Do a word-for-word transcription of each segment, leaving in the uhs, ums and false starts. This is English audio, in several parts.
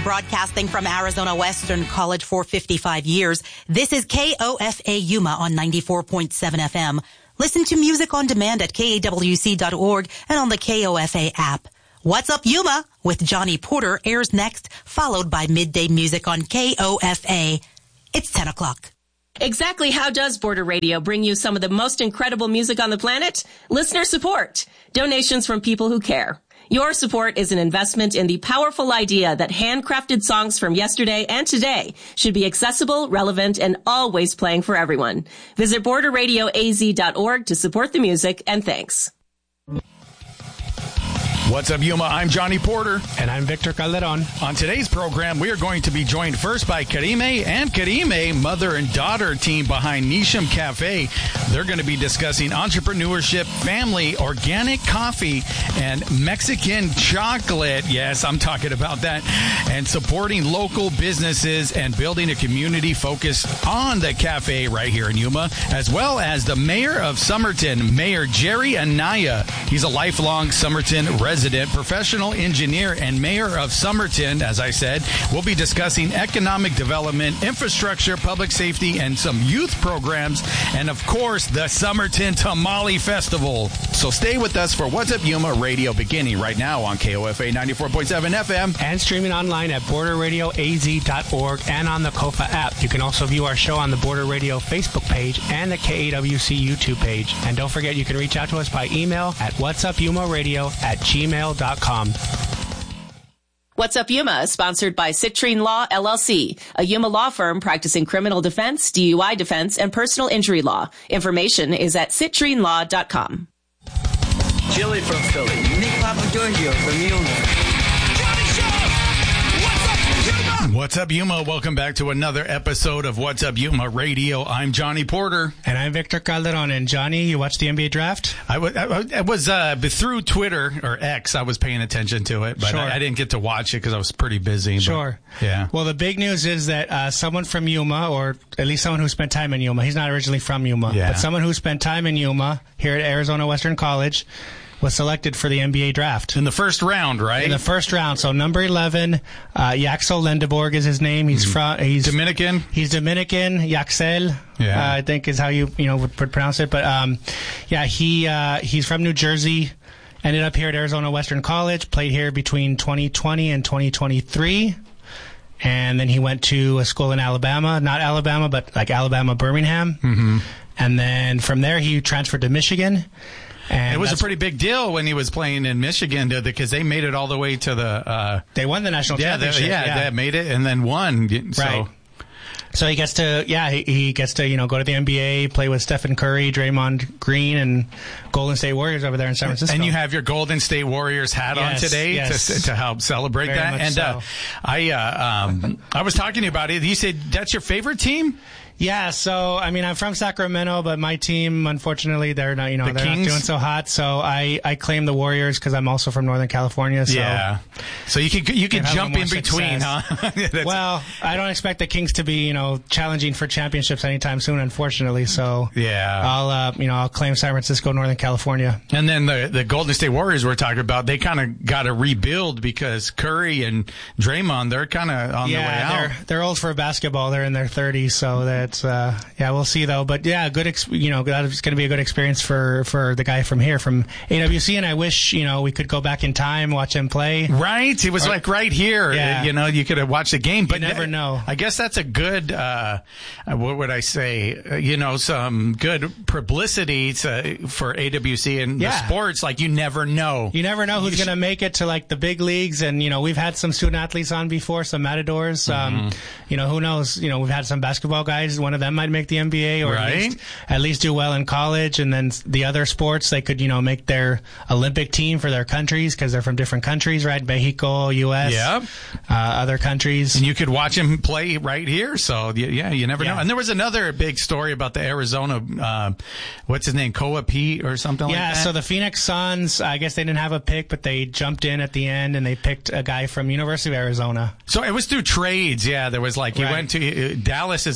Broadcasting from Arizona Western College for fifty-five years, this is K O F A Yuma on ninety-four point seven F M. Listen to music on demand at K A W C dot org and on the K O F A app. What's Up Yuma with Johnny Porter airs next, followed by Midday Music on K O F A. It's ten o'clock. Exactly how does Border Radio bring you some of the most incredible music on the planet? Listener support. Donations from people who care. Your support is an investment in the powerful idea that handcrafted songs from yesterday and today should be accessible, relevant, and always playing for everyone. Visit border radio A Z dot org to support the music, and thanks. What's up, Yuma? I'm Johnny Porter. And I'm Victor Calderon. On today's program, we are going to be joined first by Karime and Karime, mother and daughter team behind Nisham Cafe. They're going to be discussing entrepreneurship, family, organic coffee, and Mexican chocolate. Yes, I'm talking about that. And supporting local businesses and building a community focused on the cafe right here in Yuma, as well as the mayor of Somerton, Mayor Jerry Anaya. He's a lifelong Somerton resident. Resident, professional engineer, and mayor of Somerton. As I said, we'll be discussing economic development, infrastructure, public safety, and some youth programs, and of course, the Somerton Tamale Festival. So stay with us for What's Up Yuma Radio, beginning right now on K O F A ninety-four point seven F M. And streaming online at border radio A Z dot org and on the K O F A app. You can also view our show on the Border Radio Facebook page and the K A W C YouTube page. And don't forget, you can reach out to us by email at whatsupyumaradio at gmail dot com. What's Up Yuma is sponsored by Citrine Law, L L C, a Yuma law firm practicing criminal defense, D U I defense, and personal injury law. Information is at citrine law dot com. Chili from Philly. Nick Papagiorgio from Yuma. What's up, Yuma? Welcome back to another episode of What's Up Yuma Radio. I'm Johnny Porter. And I'm Victor Calderon. And Johnny, you watched the N B A draft? I, w- I, I was uh, through Twitter, or X, I was paying attention to it, but sure. I, I didn't get to watch it because I was pretty busy. Sure. But, yeah. Well, the big news is that uh, someone from Yuma, or at least someone who spent time in Yuma, he's not originally from Yuma, yeah. but someone who spent time in Yuma here at Arizona Western College was selected for the N B A draft. In the first round, right? In the first round. So number eleven, uh, Yaxel Lendeborg is his name. He's mm-hmm. from, he's Dominican. He's Dominican. Yaxel, yeah. uh, I think is how you, you know, would pronounce it. But, um, yeah, he, uh, he's from New Jersey, ended up here at Arizona Western College, played here between twenty twenty and twenty twenty-three. And then he went to a school in Alabama, not Alabama, but like Alabama, Birmingham. Mm-hmm. And then from there, he transferred to Michigan. And it was a pretty big deal when he was playing in Michigan because they made it all the way to the... Uh, they won the national yeah, championship. They, yeah, yeah, they made it and then won. So. Right. So he gets to, yeah, he, he gets to, you know, go to the N B A, play with Stephen Curry, Draymond Green, and Golden State Warriors over there in San Francisco. And you have your Golden State Warriors hat yes, on today yes. to, to help celebrate Very that. much And so. uh, I, uh, um, I was talking to you about it. You said that's your favorite team? Yeah, so I mean, I'm from Sacramento, but my team, unfortunately, they're not, you know, the they're Kings? not doing so hot. So I, I claim the Warriors because I'm also from Northern California. So yeah, so you could you could have jump more in between, success. huh? Yeah, well, I don't expect the Kings to be, you know, challenging for championships anytime soon, unfortunately. So yeah, I'll, uh, you know, I'll claim San Francisco, Northern California. And then the the Golden State Warriors we're talking about, they kind of got to rebuild because Curry and Draymond, they're kind of on yeah, their way out. They're, they're old for basketball. They're in their thirties, so that's uh, yeah. We'll see though, but yeah, good. Ex- you know, that's going to be a good experience for, for the guy from here, from A W C. And I wish you know we could go back in time, watch him play. Right, it was or, like right here. Yeah. You know, you could have watched the game, but you never th- know. I guess that's a good. Uh, what would I say? Uh, you know, some good publicity to, for A W C and yeah. the sports. Like you never know. You never know who's going to make it to like the big leagues, and you know we've had some student athletes on before, some matadors. Mm-hmm. Um, you know, who knows? You know, we've had some basketball guys. One of them might make the N B A. Or right. at, least, at least do well in college, and then the other sports they could you know make their Olympic team for their countries because they're from different countries, right? Mexico, U S, yeah, uh, other countries, and you could watch him play right here. So yeah, you never yeah. know. And there was another big story about the Arizona, uh, what's his name, Koa Pete or something yeah, like that. Yeah, so the Phoenix Suns, I guess they didn't have a pick, but they jumped in at the end and they picked a guy from University of Arizona. So it was through trades. Yeah, there was like he right. went to uh, Dallas is actually who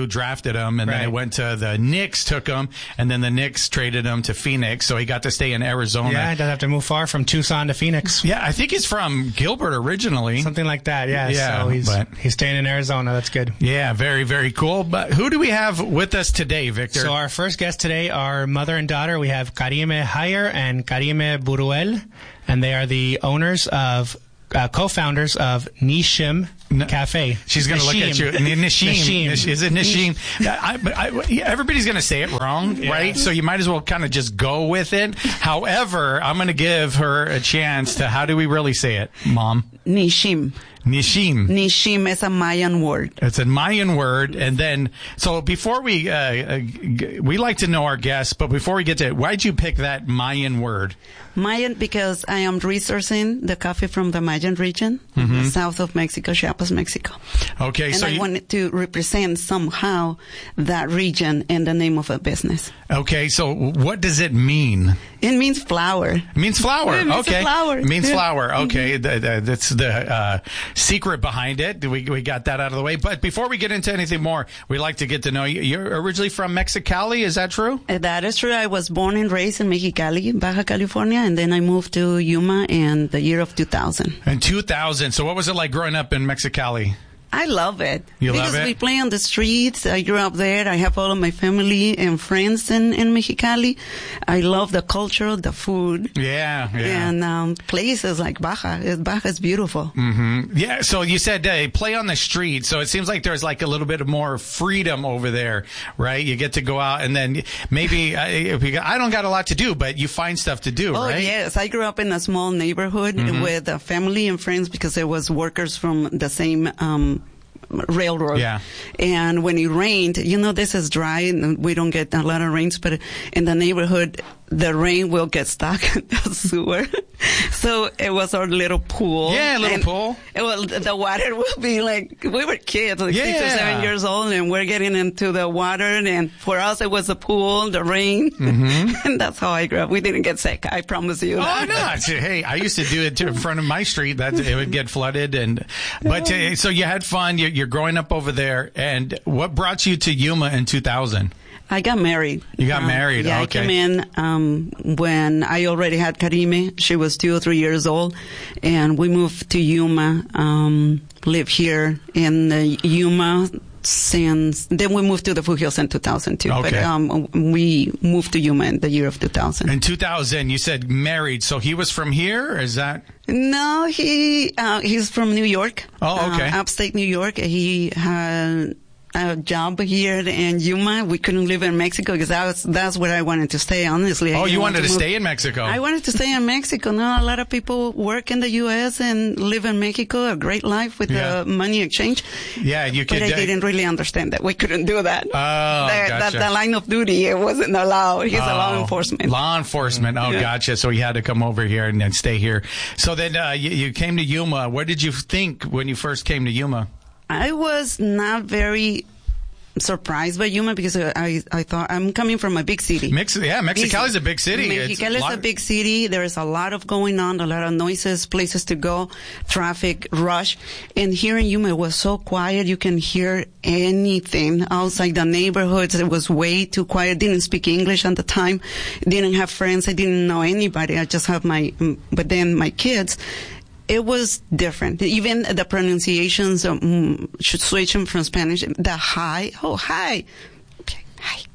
who drafted him, and Right. then it went to the Knicks, took him, and then the Knicks traded him to Phoenix, so he got to stay in Arizona. Yeah, he doesn't have to move far from Tucson to Phoenix. Yeah, I think he's from Gilbert originally. Something like that, yeah. Yeah, so he's, but- he's staying in Arizona. That's good. Yeah, very, very cool. But who do we have with us today, Victor? So our first guests today are mother and daughter. We have Karime Hayer and Karime Buruel, and they are the owners of, uh, co-founders of Nishim Cafe. She's going to look at you. Nishim. Nishim. Nishim. Nish- Is it Nishim? I, but I, yeah, everybody's going to say it wrong, Yeah. right? So you might as well kind of just go with it. However, I'm going to give her a chance to, how do we really say it, Mom? Nishim. Nishim. Nishim is a Mayan word. It's a Mayan word. And then, so before we, uh, uh, g- we like to know our guests, but before we get to it, why'd you pick that Mayan word? Mayan, because I am researching the coffee from the Mayan region, the south of Mexico, Chiapas, Mexico. Okay, And so I you, wanted to represent somehow that region in the name of a business. okay, so what does it mean? It means flower. It means flower. It means a okay. flower. It means Yeah. flower. Okay. The- the- that's the uh, secret behind it. We, we got that out of the way. But before we get into anything more, we'd like to get to know you. You're originally from Mexicali. Is that true? Uh, That is true. I was born and raised in Mexicali, Baja California, and then I moved to Yuma in the year of two thousand. In two thousand. So what was it like growing up in Mexicali? I love it. You because love it? we play on the streets. I grew up there. I have all of my family and friends in, in Mexicali. I love the culture, the food. Yeah. Yeah. And um, places like Baja. It- Baja is beautiful. Mm-hmm. Yeah. So you said uh, play on the street. So it seems like there's like a little bit of more freedom over there, right? You get to go out and then maybe uh, if you got, I don't got a lot to do, but you find stuff to do, Oh, right? yes. I grew up in a small neighborhood with a family and friends because there was workers from the same um railroad. Yeah. And when it rained, you know, this is dry and we don't get a lot of rains, but in the neighborhood, the rain will get stuck in the sewer. So it was our little pool. Yeah, a little And pool. It will, the water will be like, we were kids, like six or Yeah. seven years old, and we're getting into the water. And for us, it was the pool, the rain. And that's how I grew up. We didn't get sick. I promise you. Oh that. no! It's- Hey, I used to do it to in front of my street. That it would get flooded, and but uh, so you had fun. You're, you're growing up over there, and what brought you to Yuma in two thousand? I got married. You got Um, married, Yeah, okay. I came in um, when I already had Karime. She was two or three years old, and we moved to Yuma. Um, live here in uh, Yuma since then. We moved to the Foothills in two thousand two. But Okay. um, we moved to Yuma in the year of two thousand. In two thousand, you said married. So he was from here? Or is that? No, he uh, he's from New York. Oh, okay. Uh, upstate New York. He had a job here in Yuma. We couldn't live in Mexico because that was, that's where I wanted to stay, honestly. I Oh, didn't you want wanted to move. stay in Mexico? I wanted to stay in Mexico. Now, a lot of people work in the U S and live in Mexico, a great life with Yeah. the money exchange. Yeah, you could. But I uh, didn't really understand that. We couldn't do that. Oh, the, that gotcha. the line of duty, it wasn't allowed. He's a law Oh, enforcement. Law enforcement. Oh, Yeah. gotcha. So you had to come over here and then stay here. So then uh, you, you came to Yuma. What did you think when you first came to Yuma? I was not very surprised by Yuma because I, I thought I'm coming from a big city. Mix, yeah, Mexicali's a big city. It's Mexicali is lot- a big city. There is a lot of going on, a lot of noises, places to go, traffic, rush. And here in Yuma, it was so quiet. You can hear anything outside the neighborhoods. It was way too quiet. Didn't speak English at the time. Didn't have friends. I didn't know anybody. I just have my, but then my kids. It was different. Even the pronunciations, um, should switch them from Spanish. The hi, oh hi, okay,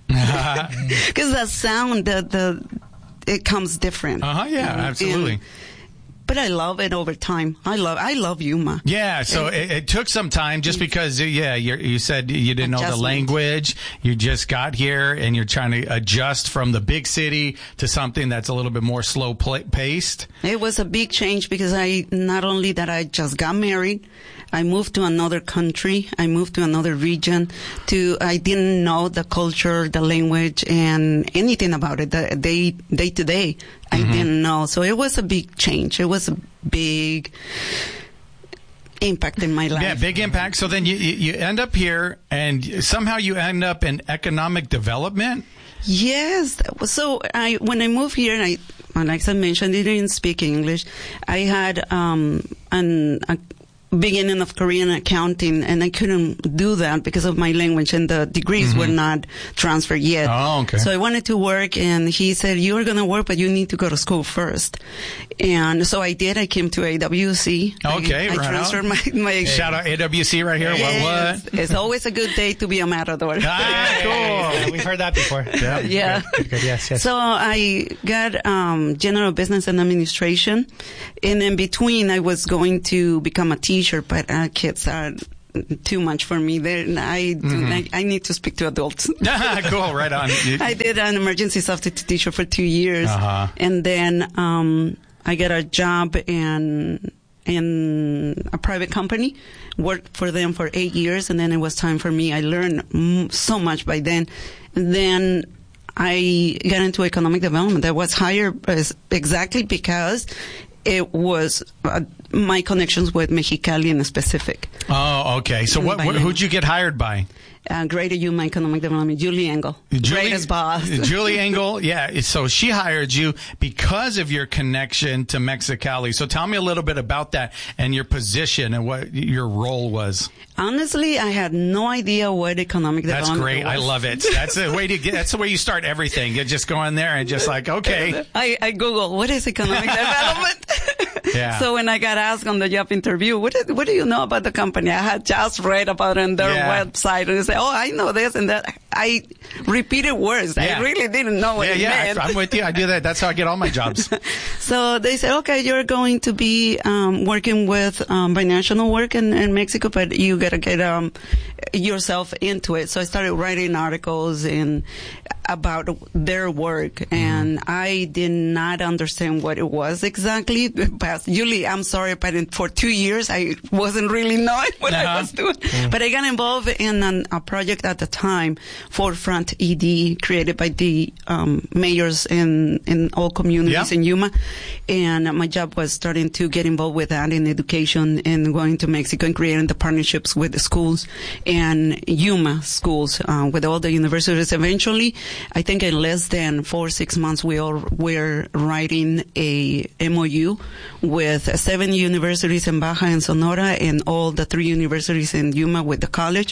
hi, because the sound, the the, it comes different. Uh huh. Yeah, Um, absolutely. and- but I love it over time. I love, I love Yuma. Yeah, so it, it took some time just because, yeah, you you said you didn't know the Adjustment. language. You just got here and you're trying to adjust from the big city to something that's a little bit more slow pla- paced. It was a big change because I, not only that I just got married, I moved to another country. I moved to another region to, I didn't know the culture, the language, and anything about it. The day, day to day, I didn't know. So it was a big change. It was a big impact in my life. Yeah, big impact. So then you, you you end up here and somehow you end up in economic development. Yes. So I, when I moved here, and I, well, like I mentioned, I didn't speak English. I had um, an a beginning of career in accounting, and I couldn't do that because of my language, and the degrees mm-hmm. were not transferred yet. Oh, okay. So I wanted to work, and he said, you're going to work, but you need to go to school first. And so I did. I came to A W C. Okay, I, I right transferred on. my, my... Shout out A W C right here. Yes. What, what? It's always a good day to be a matador. Ah, cool. Yeah, we've heard that before. Yeah. Yeah. Good, good, yes, yes. So I got um, general business and administration, and in between I was going to become a teacher, but uh, kids are too much for me. There, I, mm-hmm. I I need to speak to adults. Cool, right on. I did an emergency substitute teacher for two years, uh-huh. and then um, I got a job in in a private company. Worked for them for eight years, and then it was time for me. I learned so much by then. And then I got into economic development. I was hired exactly because it was uh, my connections with Mexicali in specific. Oh, okay. So what, what who'd you get hired by? Uh, Greater Yuma Economic Development, Julie Engel. Julie, greatest boss. Julie Engel, yeah. So she hired you because of your connection to Mexicali. So tell me a little bit about that and your position and what your role was. Honestly, I had no idea what economic That's development great. was. I love it. That's the way to get, that's the way you start everything. You just go in there and just like, okay. I, I Google, what is economic development? Yeah. So when I got asked on the job interview, what, is, what do you know about the company? I had just read about it on their yeah. website, and they say, oh, I know this and that. I repeated words. Yeah. I really didn't know what yeah, it yeah, meant. I'm with you. I do that. That's how I get all my jobs. So they said, okay, you're going to be um, working with um, binational work in, in Mexico, but you got to get um, yourself into it. So I started writing articles in about their work, and mm. I did not understand what it was exactly. But Julie, I'm sorry, but in, for two years I wasn't really knowing what uh-huh. I was doing. Mm. But I got involved in an, a project at the time, Forefront E D, created by the um, mayors in in all communities yeah. in Yuma, and my job was starting to get involved with that in education and going to Mexico and creating the partnerships with the schools and Yuma schools uh, with all the universities. Eventually, I think in less than four or six months, we all were writing a M O U with seven universities in Baja and Sonora and all the three universities in Yuma with the college.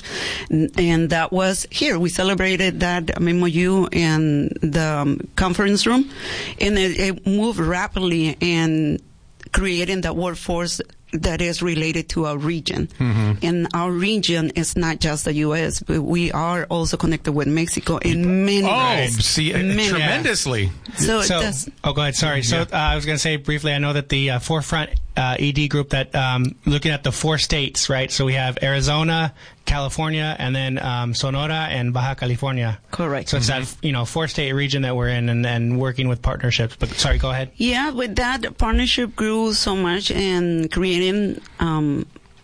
And that was here. We celebrated that M O U in the um, conference room, and it, it moved rapidly in creating the workforce that is related to our region. Mm-hmm. And our region is not just the U S, but we are also connected with Mexico in many oh, ways. see, many tremendously. Ways. So, so that's, oh, go ahead. Sorry. So uh, I was going to say briefly, I know that the uh, Forefront uh, E D group that um, looking at the four states, right? So we have Arizona, California, and then um, Sonora and Baja California. Correct. So it's mm-hmm. that, you know, four-state region that we're in, and, and working with partnerships. But sorry, go ahead. Yeah, with that, partnership grew so much and creating um,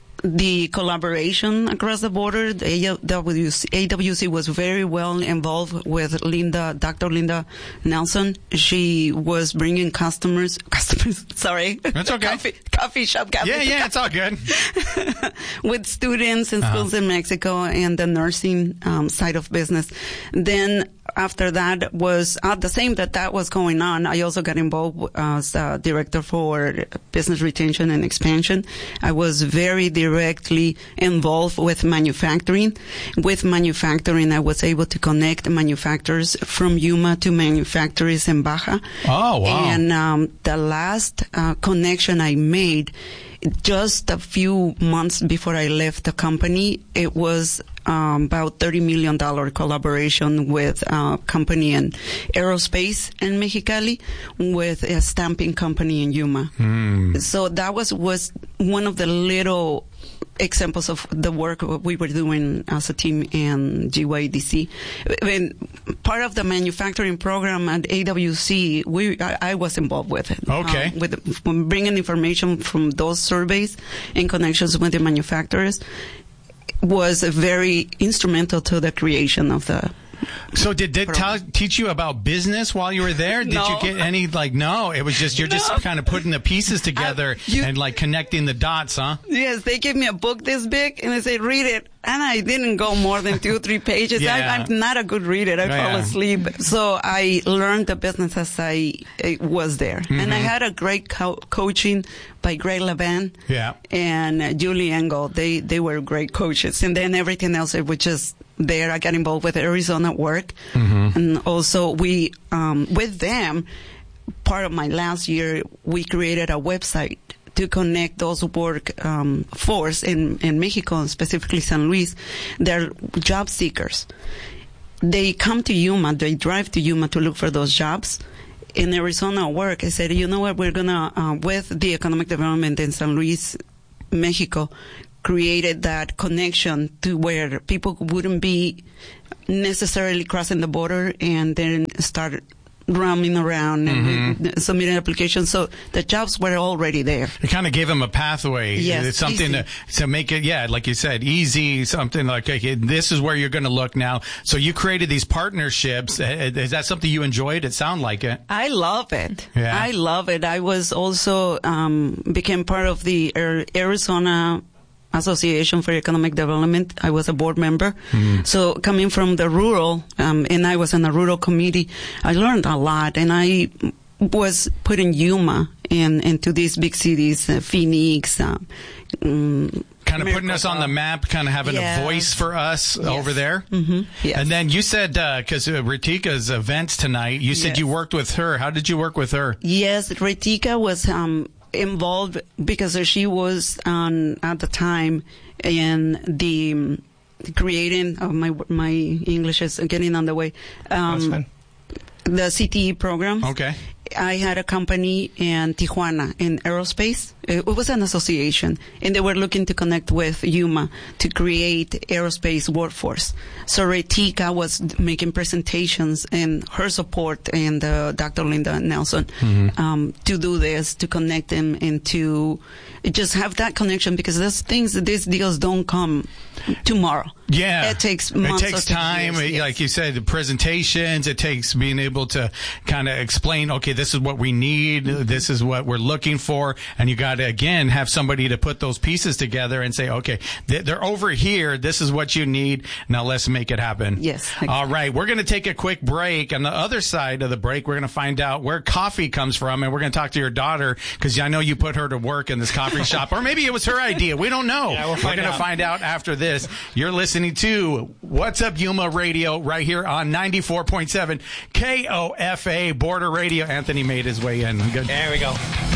the collaboration across the border. The A W C, A W C was very well involved with Linda, Doctor Linda Nelson. She was bringing customers, customers, sorry. That's okay. coffee, coffee shop. Coffee, yeah, yeah, it's all good. with students in uh-huh. schools in Mexico and the nursing um, side of business. Then after that was at the same that that was going on, I also got involved as a director for business retention and expansion. I was very directly involved with manufacturing. With manufacturing, I was able to connect manufacturers from Yuma to manufacturers in Baja. Oh, wow. And um, the last uh, connection I made just a few months before I left the company, it was um, about thirty million dollars collaboration with a company in aerospace in Mexicali with a stamping company in Yuma. Mm. So that was, was one of the little examples of the work we were doing as a team in G Y D C. When part of the manufacturing program at A W C, we I, I was involved with it. Okay. Um, with bringing information from those surveys in connections with the manufacturers was very instrumental to the creation of the So did it tell, teach you about business while you were there? Did No. you get any, like, no, it was just, you're just No. kind of putting the pieces together I- you- and like connecting the dots, huh? Yes, they gave me a book this big and they said, read it. And I didn't go more than two or three pages. Yeah. I, I'm not a good reader. I Oh, fall yeah. asleep. So I learned the business as I, I was there. Mm-hmm. And I had a great co- coaching by Greg Levan Yeah. and uh, Julie Engel. They, they were great coaches. And then everything else, it was just there. I got involved with Arizona Work. Mm-hmm. And also we, um, with them, part of my last year, we created a website to connect those work um, force in, in Mexico, specifically San Luis. They're job seekers. They come to Yuma, they drive to Yuma to look for those jobs. In Arizona Work, I said, you know what, we're going to, uh, with the economic development in San Luis, Mexico, created that connection to where people wouldn't be necessarily crossing the border and then start roaming around Mm-hmm. and submitting applications. So the jobs were already there. It kind of gave them a pathway. Yes, It's something easy. to, to make it, yeah, like you said, easy, something like, okay, this is where you're going to look now. So you created these partnerships. Uh, Is that something you enjoyed? It sounded like it. I love it. Yeah. I love it. I was also um, became part of the Ar- Arizona Association for Economic Development. I was a board member. Mm. So coming from the rural, um, and I was in the rural committee, I learned a lot, and I was putting Yuma in into these big cities, uh, Phoenix, uh, um, Kind of putting us on the map, kind of having Yeah. a voice for us over there. Mm-hmm. Yes. And then you said, because uh, Ritika's events tonight, you said Yes. you worked with her. How did you work with her? Yes, Ritika was um, involved because she was um, at the time in the um, creating of my my English is getting on the way. That's Um, fine. the C T E program. Okay. I had a company in Tijuana in aerospace. It was an association, and they were looking to connect with Yuma to create aerospace workforce. So Retika was making presentations and her support and uh, Doctor Linda Nelson Mm-hmm. um, to do this, to connect them and to just have that connection, because those things, these deals don't come tomorrow. Yeah. It takes months. It takes or time. years, It- yes. Like you said, the presentations, it takes being able to kind of explain, okay, this is what we need. This is what we're looking for. And you got to, again, have somebody to put those pieces together and say, okay, th- they're over here. This is what you need. Now let's make it happen. Yes. All right. We're going to take a quick break. On the other side of the break, we're going to find out where coffee comes from. And we're going to talk to your daughter, because I know you put her to work in this coffee shop. Or maybe it was her idea. We don't know. Yeah, we'll find we're going to out. find out after this. You're listening to What's Up Yuma Radio right here on ninety-four point seven K O F A Border Radio. Anthony made his way in. Good. There we go.